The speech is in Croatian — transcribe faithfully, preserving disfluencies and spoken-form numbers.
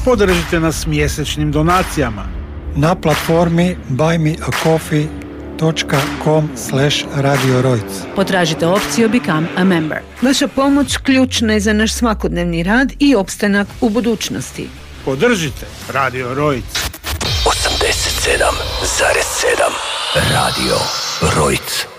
Podržite nas mjesečnim donacijama na platformi buy me a coffee dot com slash radio rojc. Potražite opciju Become a Member. Vaša pomoć ključna je za naš svakodnevni rad i opstanak u budućnosti. Podržite Radio Rojc. osamdeset sedam zarez sedam Radio Rojc.